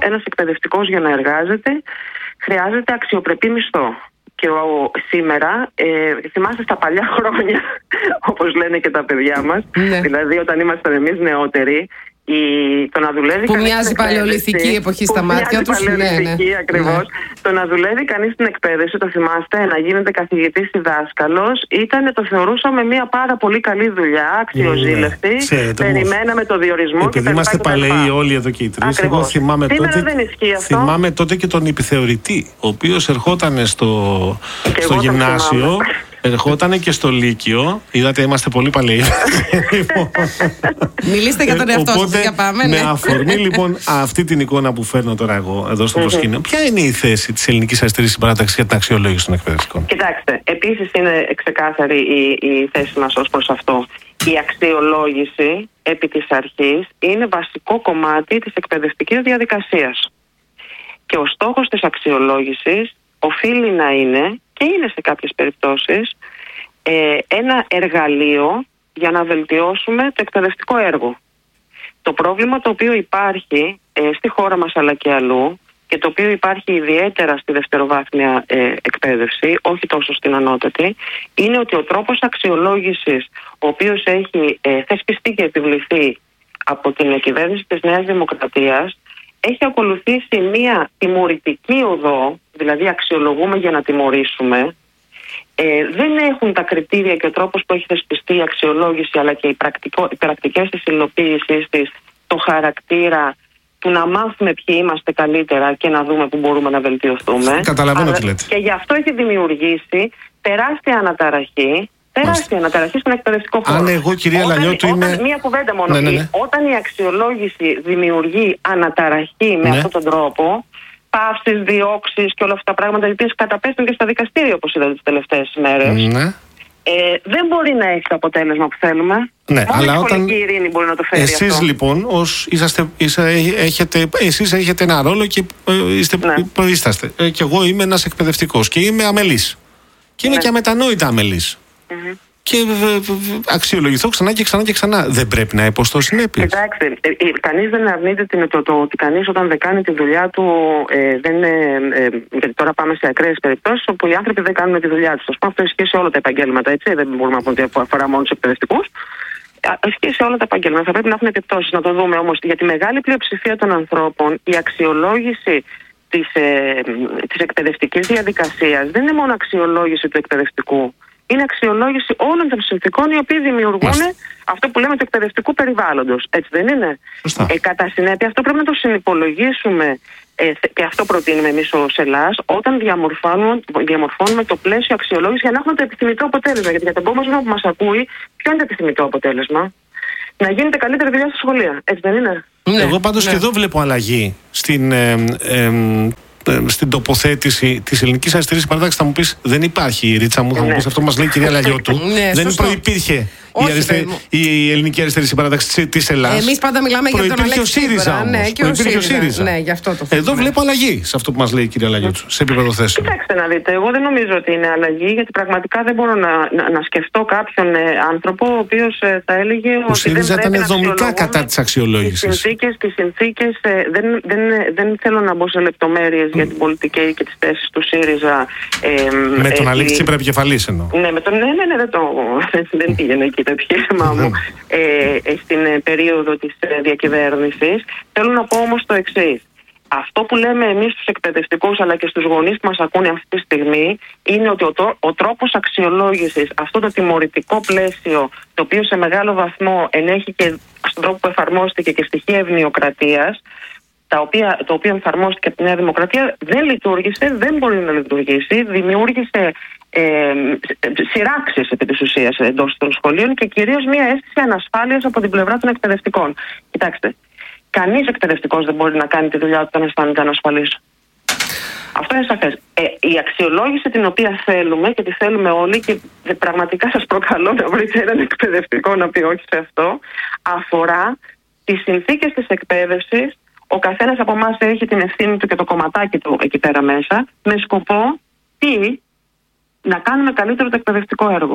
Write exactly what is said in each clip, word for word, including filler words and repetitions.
ένας εκπαιδευτικός για να εργάζεται χρειάζεται αξιοπρεπή μισθό. Και ο, σήμερα, ε, θυμάστε στα παλιά χρόνια, όπως λένε και τα παιδιά μας, ναι. δηλαδή όταν ήμασταν εμείς νεότεροι, η, το να δουλεύει που κανείς μοιάζει παλαιολιθική εποχή στα μάτια τους. Παλαιολιθική, ναι, ναι. ακριβώς. Ναι. Το να δουλεύει κανείς στην εκπαίδευση, το θυμάστε, να γίνεται καθηγητής ή δάσκαλος, ήταν, το θεωρούσαμε μια πάρα πολύ καλή δουλειά, αξιοζήλευτη. Ναι. Περιμέναμε το διορισμό. Επειδή είμαστε παλαιοί όλοι εδώ και οι τρεις, εγώ θυμάμαι τότε, δεν ισχύει αυτό. θυμάμαι τότε και τον επιθεωρητή, ο οποίος ερχόταν στο, στο γυμνάσιο. Ερχότανε και στο Λύκειο. Είδατε, είμαστε πολύ παλαιοί. Μιλήστε για τον εαυτό σας, για πάμε. Με αφορμή λοιπόν αυτή την εικόνα που φέρνω τώρα εγώ εδώ στο προσκήνιο, ποια είναι η θέση της Ελληνικής Αριστερής Συμπαράταξης για την αξιολόγηση των εκπαιδευτικών? Κοιτάξτε, επίσης είναι ξεκάθαρη η, η θέση μας ως προς αυτό. Η αξιολόγηση επί της αρχής είναι βασικό κομμάτι της εκπαιδευτικής διαδικασίας. Και ο στόχος της αξιολόγησης οφείλει να είναι, και είναι σε κάποιες περιπτώσεις, ε, ένα εργαλείο για να βελτιώσουμε το εκπαιδευτικό έργο. Το πρόβλημα το οποίο υπάρχει ε, στη χώρα μας αλλά και αλλού, και το οποίο υπάρχει ιδιαίτερα στη δευτεροβάθμια ε, εκπαίδευση, όχι τόσο στην ανώτατη, είναι ότι ο τρόπος αξιολόγησης, ο οποίος έχει ε, θεσπιστεί και επιβληθεί από την κυβέρνηση της Νέας Δημοκρατίας, έχει ακολουθήσει μία τιμωρητική οδό, δηλαδή αξιολογούμε για να τιμωρήσουμε. Ε, δεν έχουν τα κριτήρια και ο τρόπος που έχει θεσπιστεί η αξιολόγηση, αλλά και οι, πρακτικό, οι πρακτικές της υλοποίησης της, το χαρακτήρα του να μάθουμε ποιοι είμαστε καλύτερα και να δούμε που μπορούμε να βελτιωθούμε. Καταλαβαίνω τι λέτε. Και γι' αυτό έχει δημιουργήσει τεράστια αναταραχή. Τεράστια αναταραχή στον εκπαιδευτικό χώρο. Αν εγώ, κυρία όταν, Λαλιώτου, όταν, είμαι... Μία κουβέντα μόνο. Ναι, ναι, ναι. Όταν η αξιολόγηση δημιουργεί αναταραχή με ναι. αυτόν τον τρόπο, παύσεις, διώξεις και όλα αυτά τα πράγματα, οι οποίες καταπέφτουν και στα δικαστήρια, όπως είδατε τις τελευταίες μέρες, ναι. ε, δεν μπορεί να έχει το αποτέλεσμα που θέλουμε. Ναι, μόνο αλλά η όταν ειρήνη μπορεί να το φέρει. Εσείς αυτό. λοιπόν, ως είσαστε, είστε, έχετε, εσείς έχετε ένα ρόλο και ε, είστε, ναι. προείσταστε. Ε, και εγώ είμαι ένας εκπαιδευτικός και είμαι αμελής. Και είμαι ναι. και αμετανόητα αμελής. Mm-hmm. Και αξιολογηθώ ξανά και ξανά και ξανά. Δεν πρέπει να υποστώ συνέπειες? Κοιτάξτε, ε, ε, κανείς δεν αρνείται την, το, το, ότι κανείς όταν δεν κάνει τη δουλειά του, ε, δεν, ε, ε, γιατί τώρα πάμε σε ακραίες περιπτώσεις όπου οι άνθρωποι δεν κάνουν τη δουλειά τους. Αυτό αυτό ισχύει σε όλα τα επαγγέλματα, έτσι. Δεν μπορούμε να πούμε ότι αφορά μόνο τους εκπαιδευτικούς. Ισχύει σε όλα τα επαγγέλματα. Θα πρέπει να έχουν επιπτώσεις. Να το δούμε όμως. Για τη μεγάλη πλειοψηφία των ανθρώπων, η αξιολόγηση της, ε, της εκπαιδευτικής διαδικασίας δεν είναι μόνο αξιολόγηση του εκπαιδευτικού. Είναι αξιολόγηση όλων των συνθηκών οι οποίοι δημιουργούν Μάλιστα. αυτό που λέμε του εκπαιδευτικού περιβάλλοντος. Έτσι δεν είναι? Ε, κατά συνέπεια, αυτό πρέπει να το συνυπολογίσουμε ε, και αυτό προτείνουμε εμείς ως Ελλάς, όταν διαμορφώνουμε, διαμορφώνουμε το πλαίσιο αξιολόγηση για να έχουμε το επιθυμητό αποτέλεσμα. Γιατί για τον κόσμο που μας ακούει, ποιο είναι το επιθυμητό αποτέλεσμα? Να γίνεται καλύτερη δουλειά στα σχολεία. Έτσι δεν είναι? Ναι, Εγώ πάντως ναι. και εδώ βλέπω αλλαγή στην. Ε, ε, στην τοποθέτηση της Ελληνικής Αριστερής Συμπαράταξης. Θα μου πεις, δεν υπάρχει η ρίτσα μου, θα μου πεις, αυτό μας λέει η κυρία Λαλιώτου. Ναι, δεν προϋπήρχε η, αριστε... η Ελληνική Αριστερή Συμπαράταξη της Ελλάδας. Εμείς πάντα μιλάμε για τον Αλέξη Τσίπρα. Ναι, και ο ΣΥΡΙΖΑ. ΣΥΡΙΖΑ. Ναι, γι' αυτό το θέμα. Εδώ βλέπω αλλαγή σε αυτό που μας λέει η κυρία Λαλιώτου, σε επίπεδο θέσεων. Κοιτάξτε να δείτε, εγώ δεν νομίζω ότι είναι αλλαγή, γιατί πραγματικά δεν μπορώ να, να, να σκεφτώ κάποιον ε, άνθρωπο ο οποίος ε, θα έλεγε ο ότι ΣΥΡΙΖΑ δεν ήταν δομικά κατά της αξιολόγησης. Τις συνθήκες, τις συνθήκες ε, δεν, δεν, δεν θέλω να μπω σε λεπτομέρειες mm. για την πολιτική και τις θέσεις του ΣΥΡΙΖΑ. Ε, με τον ε, Αλέξη Τσίπρα επικεφαλής εννοώ. Ναι, με τον, ναι, ναι, ναι, δεν, το, δεν πήγαινε εκεί το επιχείρημά μου ε, ε, στην ε, περίοδο της ε, διακυβέρνησης. Θέλω να πω όμως το εξής. Αυτό που λέμε εμείς στους εκπαιδευτικούς αλλά και στους γονείς που μας ακούνε αυτή τη στιγμή είναι ότι ο, ο τρόπος αξιολόγησης, αυτό το τιμωρητικό πλαίσιο, το οποίο σε μεγάλο βαθμό ενέχει και στον τρόπο που εφαρμόστηκε και στοιχεία ευνοιοκρατίας, τα οποία, το οποίο εφαρμόστηκε από τη Νέα Δημοκρατία, δεν λειτουργήσε, δεν μπορεί να λειτουργήσει, δημιούργησε ε, σειράξεις επί της ουσίας εντός των σχολείων και κυρίως μια αίσθηση ανασφάλειας από την πλευρά των εκπαιδευτικών. Κοιτάξτε, κανείς εκπαιδευτικός δεν μπορεί να κάνει τη δουλειά του όταν αισθάνεται ανασφαλής. Αυτό είναι σαφές. Ε, η αξιολόγηση την οποία θέλουμε και τη θέλουμε όλοι, και πραγματικά σας προκαλώ να βρείτε έναν εκπαιδευτικό να πει όχι σε αυτό, αφορά τις συνθήκες της εκπαίδευσης. Ο καθένας από εμάς έχει την ευθύνη του και το κομματάκι του εκεί πέρα μέσα, με σκοπό τι? Να κάνουμε καλύτερο το εκπαιδευτικό έργο.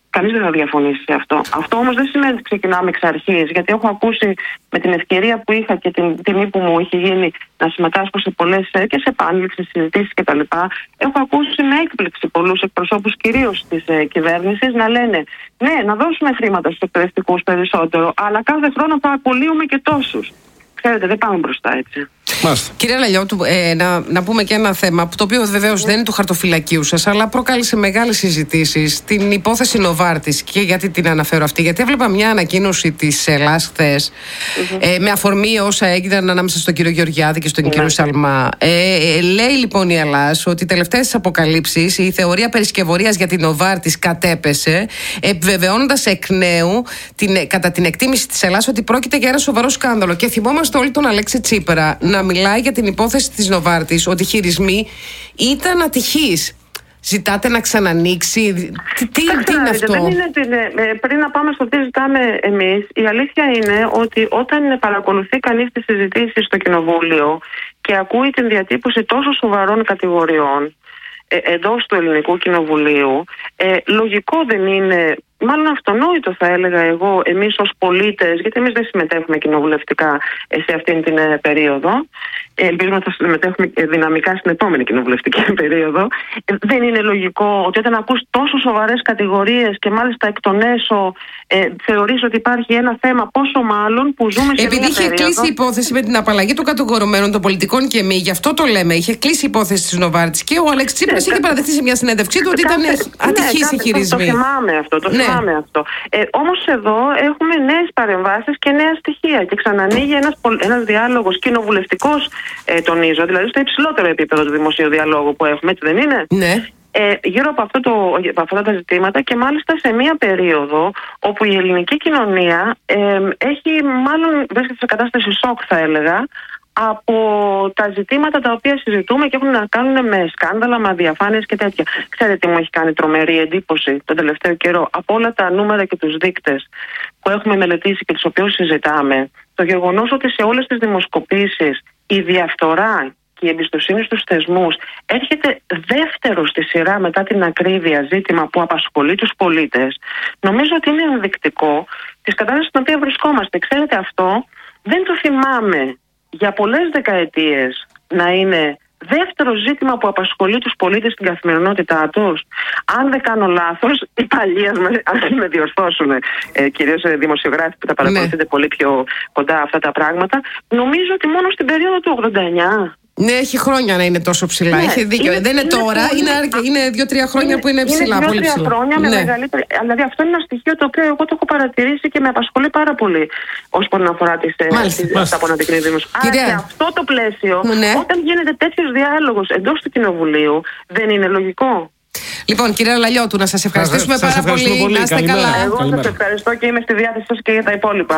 Κανείς δεν θα διαφωνήσει σε αυτό. Αυτό όμως δεν σημαίνει ότι ξεκινάμε εξ αρχής, γιατί έχω ακούσει με την ευκαιρία που είχα και την τιμή που μου είχε γίνει να συμμετάσχω σε πολλές και σε πάνελ, σε συζητήσεις κτλ. Έχω ακούσει με έκπληξη πολλούς εκπροσώπους, κυρίως της ε, κυβέρνησης, να λένε ναι, να δώσουμε χρήματα στους εκπαιδευτικούς περισσότερο, αλλά κάθε χρόνο θα απολύουμε και τόσους. Ξέρετε, δεν πάμε μπροστά έτσι. Μάλιστα. Κύριε Λαλιώτου, ε, να, να πούμε και ένα θέμα, το οποίο βεβαίως δεν είναι του χαρτοφυλακίου σας, αλλά προκάλεσε μεγάλες συζητήσεις, την υπόθεση Νοβάρτης. Και γιατί την αναφέρω αυτή? Γιατί έβλεπα μια ανακοίνωση της Ελλάς χθες, mm-hmm. ε, με αφορμή όσα έγιναν ανάμεσα στον κύριο Γεωργιάδη και στον mm-hmm. κύριο Σαλμά. Ε, ε, λέει λοιπόν η Ελλάς ότι οι τελευταίες αποκαλύψεις, η θεωρία περισκευωρίας για την Νοβάρτης κατέπεσε, επιβεβαιώνοντας εκ νέου την, κατά την εκτίμηση της Ελλάς ότι πρόκειται για ένα σοβαρό σκάνδαλο. Και θυμόμαστε όλοι τον Αλέξη Τσίπρα να μιλάει για την υπόθεση της Νοβάρτης, ότι οι χειρισμοί ήταν ατυχείς. Ζητάτε να ξανανοίξει? Τι, τι, τι είναι αυτό? Δεν είναι, πριν να πάμε στο τι ζητάμε εμείς, η αλήθεια είναι ότι όταν παρακολουθεί κανείς τις συζητήσεις στο Κοινοβούλιο και ακούει την διατύπωση τόσο σοβαρών κατηγοριών ε, εντός του Ελληνικού Κοινοβουλίου, ε, λογικό δεν είναι, μάλλον αυτονόητο θα έλεγα εγώ, εμείς ως πολίτες, γιατί εμείς δεν συμμετέχουμε κοινοβουλευτικά σε αυτήν την ε, περίοδο, ε, ελπίζουμε ότι θα συμμετέχουμε δυναμικά στην επόμενη κοινοβουλευτική περίοδο, ε, δεν είναι λογικό ότι όταν ακούς τόσο σοβαρές κατηγορίες και μάλιστα εκ των έσω ε, θεωρείς ότι υπάρχει ένα θέμα, πόσο μάλλον που ζούμε σε Επειδή μια είχε περίοδο... κλείσει η υπόθεση με την απαλλαγή των κατηγορουμένων των πολιτικών και μη, γι' αυτό το λέμε, είχε κλείσει η υπόθεση της Νοβάρτης και ο Αλέξης Τσίπρας ναι, είχε παραδεχτεί σε μια συνέντευξή του ότι ήταν ατυχής οι χειρισμοί. Το θυμάμαι αυτό, το ναι. θυμάμαι αυτό. Ε, όμως εδώ έχουμε νέες παρεμβάσεις και νέα στοιχεία και ξανανοίγει ένας, ένας διάλογος κοινοβουλευτικός, ε, τονίζω, δηλαδή στο υψηλότερο επίπεδο του δημοσίου διαλόγου που έχουμε, έτσι δεν είναι? Ναι. Ε, γύρω από, αυτό το, από αυτά τα ζητήματα και μάλιστα σε μία περίοδο όπου η ελληνική κοινωνία ε, έχει μάλλον βρίσκεται σε κατάσταση σοκ θα έλεγα από τα ζητήματα τα οποία συζητούμε και έχουν να κάνουν με σκάνδαλα, με αδιαφάνειες και τέτοια. Ξέρετε τι μου έχει κάνει τρομερή εντύπωση τον τελευταίο καιρό? Από όλα τα νούμερα και τους δείκτες που έχουμε μελετήσει και τους οποίους συζητάμε, το γεγονός ότι σε όλες τις δημοσκοπήσεις η διαφθορά και η εμπιστοσύνη στους θεσμούς έρχεται δεύτερο στη σειρά μετά την ακρίβεια ζήτημα που απασχολεί τους πολίτες, νομίζω ότι είναι ενδεικτικό της κατάστασης στην οποία βρισκόμαστε. Ξέρετε, αυτό δεν το θυμάμαι για πολλές δεκαετίες να είναι δεύτερο ζήτημα που απασχολεί τους πολίτες στην καθημερινότητά τους. Αν δεν κάνω λάθος, οι παλιοί, αν με διορθώσουν, ε, κυρίως ε, δημοσιογράφοι που τα παρακολουθείτε ναι. πολύ πιο κοντά αυτά τα πράγματα, νομίζω ότι μόνο στην περίοδο του ογδόντα εννιά. Ναι, έχει χρόνια να είναι τόσο ψηλά. Ναι, έχει δίκιο. Είναι, δεν είναι, είναι τώρα, είναι, είναι, είναι δύο-τρία χρόνια είναι, που είναι ψηλά. Είναι δύο-τρία χρόνια με ναι. μεγαλύτερη. Δηλαδή, αυτό είναι ένα στοιχείο το οποίο εγώ το έχω παρατηρήσει και με απασχολεί πάρα πολύ όσον αφορά τις αυτά που αναδεικνύει η δημοσιογραφία. Άρα, σε αυτό το πλαίσιο, ναι. όταν γίνεται τέτοιο διάλογος εντός του Κοινοβουλίου, δεν είναι λογικό? Λοιπόν, κύριε Λαλιώτου, να σας ευχαριστήσουμε σας πάρα πολύ. πολύ. Να είστε καλά. Εγώ σας ευχαριστώ και είμαι στη διάθεσή σας και για τα υπόλοιπα.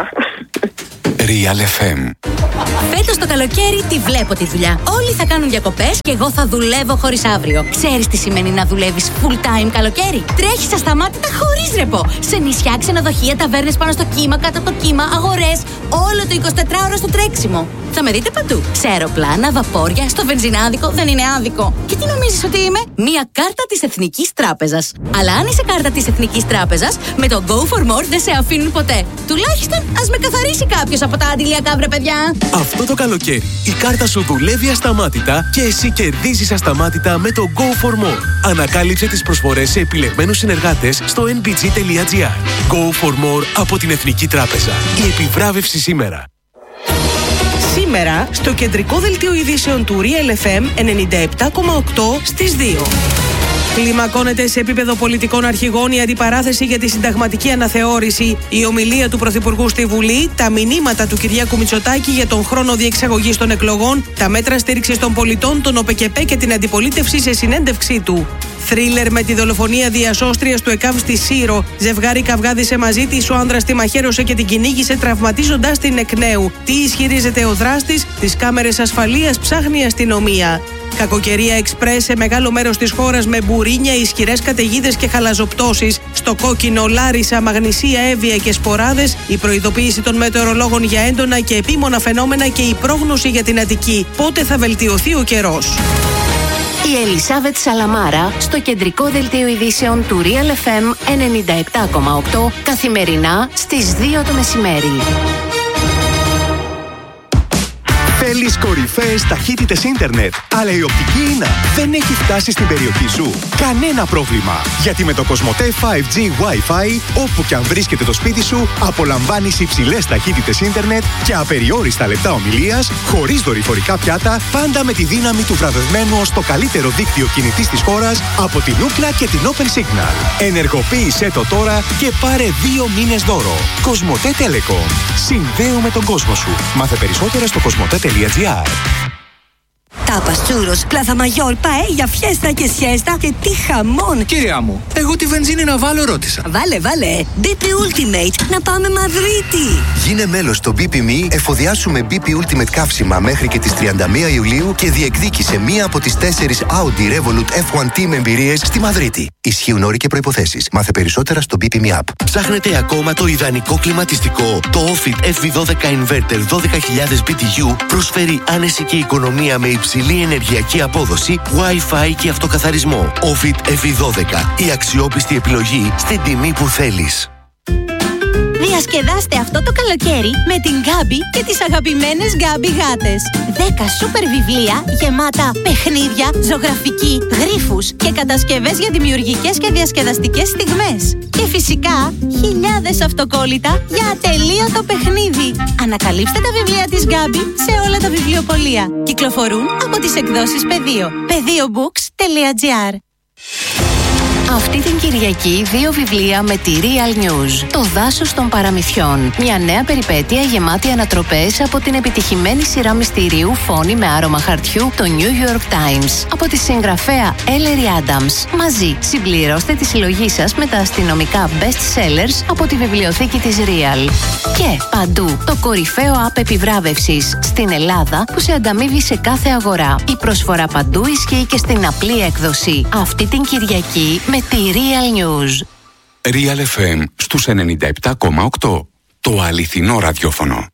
Real εφ εμ. Φέτος το καλοκαίρι τη βλέπω τη δουλειά. Όλοι θα κάνουν διακοπές και εγώ θα δουλεύω χωρίς αύριο. Ξέρεις τι σημαίνει να δουλεύεις full time καλοκαίρι? Τρέχεις ασταμάτητα χωρίς ρεπό. Σε νησιά, ξενοδοχεία, ταβέρνες πάνω στο κύμα, κάτω από το κύμα, αγορές. Όλο το εικοσιτετράωρο στο τρέξιμο. Θα με δείτε παντού. Σε αεροπλάνα, βαπόρια, στο βενζινάδικο. Δεν είναι άδικο. Και τι νομίζεις ότι είμαι? Μία κάρτα της Εθνικής Τράπεζας. Αλλά αν είσαι κάρτα της Εθνικής Τράπεζας, με το Go for More δεν σε αφήνουν ποτέ. Τουλάχιστον ας με καθαρίσει κάποιος από τα αντιλιακά, βρε παιδιά. Αυτό το καλοκαίρι η κάρτα σου δουλεύει ασταμάτητα και εσύ κερδίζεις ασταμάτητα με το Go for More. Ανακάλυψε τις προσφορές σε επιλεγμένους συνεργάτες στο εν μπι τζι τελεία τζι άρ. Go for More από την Εθνική Τράπεζα. Η επιβράβευση σήμερα. Σήμερα στο κεντρικό δελτίο ειδήσεων του Real εφ εμ ενενήντα επτά κόμμα οκτώ στις δύο. Κλιμακώνεται σε επίπεδο πολιτικών αρχηγών η αντιπαράθεση για τη συνταγματική αναθεώρηση. Η ομιλία του Πρωθυπουργού στη Βουλή, τα μηνύματα του Κυριάκου Μητσοτάκη για τον χρόνο διεξαγωγής των εκλογών, τα μέτρα στήριξης των πολιτών, τον ΟΠΕΚΕΠΕ και την αντιπολίτευση σε συνέντευξή του. Θρίλερ με τη δολοφονία διασώστριας του ΕΚΑΒ στη Σύρο. Ζευγάρι καυγάδισε μαζί της, ο άνδρας τη μαχαίρωσε και την κυνήγησε τραυματίζοντας την εκ νέου. Τι ισχυρίζεται ο δράστης? Τις κάμερες ασφαλείας ψάχνει η αστυνομία. Κακοκαιρία εξπρές σε μεγάλο μέρος της χώρας με μπουρίνια, ισχυρές καταιγίδες και χαλαζοπτώσεις. Στο κόκκινο Λάρισα, Μαγνησία, Εύβοια και Σποράδες, η προειδοποίηση των μετεωρολόγων για έντονα και επίμονα φαινόμενα και η πρόγνωση για την Αττική. Πότε θα βελτιωθεί ο καιρός? Η Ελισάβετ Σαλαμάρα στο κεντρικό δελτίο ειδήσεων του Real εφ εμ ενενήντα επτά κόμμα οκτώ καθημερινά στις δύο το μεσημέρι. Θέλεις κορυφαίες ταχύτητες ίντερνετ, αλλά η οπτική ίνα δεν έχει φτάσει στην περιοχή σου? Κανένα πρόβλημα, γιατί με το Κοσμοτέ φάιβ τζι Wi-Fi, όπου και αν βρίσκεται το σπίτι σου, απολαμβάνεις υψηλές ταχύτητες ίντερνετ και απεριόριστα λεπτά ομιλίας, χωρίς δορυφορικά πιάτα, πάντα με τη δύναμη του βραβευμένου ως το καλύτερο δίκτυο κινητής της χώρας από την Ookla και την Open Signal. Ενεργοποίησέ το τώρα και πάρε δύο μήνες δώρο. Κοσμοτέ Telecom. Συνδέουμε τον κόσμο σου. Μάθε περισσότερα στο κοσμοτέ τελεία τζι άρ. Τάπας, τσούρος, πλάθα μαγιόρ, παέλια, φιέστα και σιέστα και τι χαμόν! Κυρία μου, εγώ τη βενζίνη να βάλω ρώτησα. Βάλε, βάλε! μπι πι Ultimate, να πάμε Μαδρίτη! Γίνε μέλος στο μπι πι Me, εφοδιάσουμε μπι πι Ultimate καύσιμα μέχρι και τις τριάντα μία Ιουλίου και διεκδίκησε μία από τις τέσσερις Audi Revolut εφ ουάν Team εμπειρίες στη Μαδρίτη. Ισχύουν όροι και προϋποθέσεις. Μάθε περισσότερα στο μπι πι Me App. Ψάχνετε ακόμα το ιδανικό κλιματιστικό? Το Ofit εφ βι δώδεκα Inverter δώδεκα χιλιάδες μπι τι γιου προσφέρει άνεση και οικονομία με υψηλή ενεργειακή απόδοση, Wi-Fi και αυτοκαθαρισμό. Ofit εφ βι δώδεκα. Η αξιόπιστη επιλογή στην τιμή που θέλεις. Διασκεδάστε αυτό το καλοκαίρι με την Γκάμπι και τις αγαπημένες Γκάμπι γάτες. δέκα σούπερ βιβλία γεμάτα παιχνίδια, ζωγραφική, γρίφους και κατασκευές για δημιουργικές και διασκεδαστικές στιγμές. Και φυσικά χιλιάδες αυτοκόλλητα για ατελείωτο παιχνίδι. Ανακαλύψτε τα βιβλία της Γκάμπι σε όλα τα βιβλιοπωλεία. Κυκλοφορούν από τις εκδόσεις Πεδίο. πεδίο μπουκς τελεία τζι άρ. Αυτή την Κυριακή δύο βιβλία με τη Real News. Το δάσος των παραμυθιών. Μια νέα περιπέτεια γεμάτη ανατροπές από την επιτυχημένη σειρά μυστηρίου Φόνη με άρωμα χαρτιού, το New York Times. Από τη συγγραφέα Ellery Adams. Μαζί συμπληρώστε τη συλλογή σας με τα αστυνομικά best sellers από τη βιβλιοθήκη της Real. Και παντού το κορυφαίο app επιβράβευσης στην Ελλάδα που σε ανταμείβει σε κάθε αγορά. Η προσφορά παντού ισχύει και στην απλή έκδοση. Αυτή την Κυριακή με τη Real News. Real εφ εμ στους ενενήντα επτά κόμμα οκτώ. Το αληθινό ραδιόφωνο.